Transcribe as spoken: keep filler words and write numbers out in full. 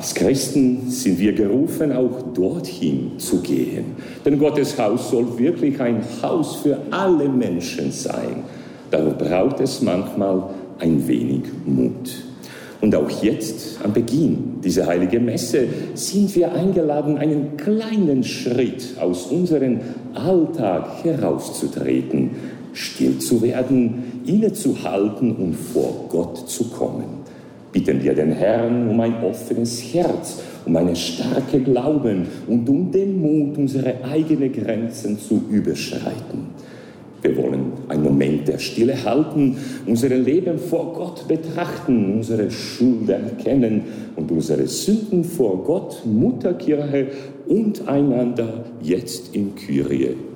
Als Christen sind wir gerufen, auch dorthin zu gehen. Denn Gottes Haus soll wirklich ein Haus für alle Menschen sein. Darum braucht es manchmal ein wenig Mut. Und auch jetzt, am Beginn dieser heiligen Messe, sind wir eingeladen, einen kleinen Schritt aus unserem Alltag herauszutreten, still zu werden, innezuhalten und vor Gott zu kommen. Bitten wir den Herrn um ein offenes Herz, um einen starken Glauben und um den Mut, unsere eigenen Grenzen zu überschreiten. Wir wollen einen Moment der Stille halten, unser Leben vor Gott betrachten, unsere Schuld erkennen und unsere Sünden vor Gott, Mutterkirche und einander jetzt in Kyrie